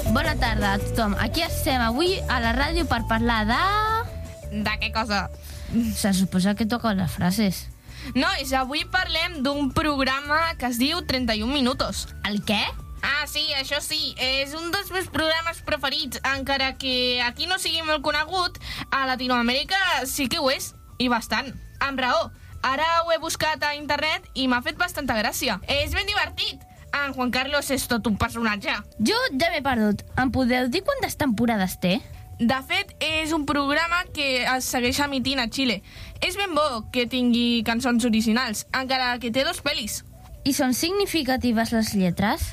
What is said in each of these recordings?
Bona tarda a tothom. Aquí estem avui a la ràdio per parlar de... De què cosa? Se suposa que toquen les frases. Nois, avui parlem d'un programa que es diu 31 minutos. El què? Ah, sí, això sí, és un dels meus programes preferits, encara que aquí no sigui molt conegut, a Latinoamèrica sí que ho és, i bastant. Amb raó, ara ho he buscat a internet i m'ha fet bastanta gràcia. És ben divertit. En Juan Carlos és tot un personatge. Jo ja m'he perdut. Em podeu dir quantes temporades té? De fet, és un programa que es segueix emitint a Xile. És ben bo que tingui cançons originals, encara que té 2 pel·lis. I són significatives les lletres?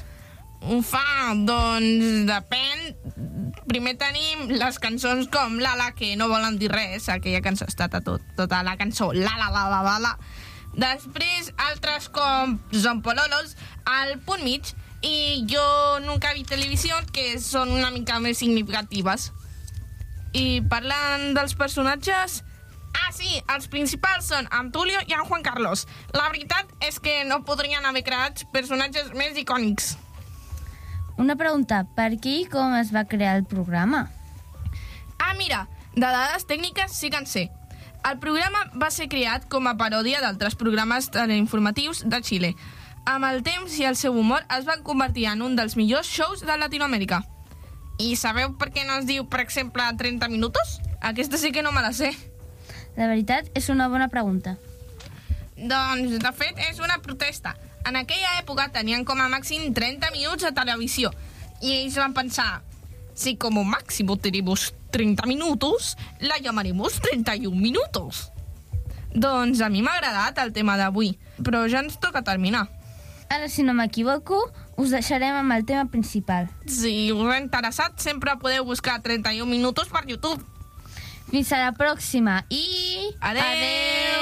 Doncs depèn. Primer tenim les cançons com Lala, que no volen dir res, aquella cançó està tota la cançó la. Després altres com Son Pololos, al punt mig, i Jo nunca vi televisió, que són una mica més significatives. I parlant dels personatges... Ah, sí, els principals són en Tulio i en Juan Carlos. La veritat és que no podrien haver creat personatges més icònics. Una pregunta, per qui i com es va crear el programa? Ah, mira, de dades tècniques sí que en sé. El programa va ser creat com a paròdia d'altres programes teleinformatius de Xile. Amb el temps i el seu humor es van convertir en un dels millors shows de Latinoamèrica. I sabeu per què no es diu, per exemple, 30 minutos? Aquesta sí que no me la sé. La veritat és una bona pregunta. Doncs, de fet, és una protesta. En aquella època tenien com a màxim 30 minuts de televisió. I ells van pensar, si como máximo tenemos 30 minutos, la llamaremos 31 minutos. Doncs a mi m'ha agradat el tema d'avui, però ja ens toca terminar. Ara, si no m'equivoco, us deixarem amb el tema principal. Si us ha interessat, sempre podeu buscar 31 minutos per YouTube. Fins a la pròxima i... Adeu!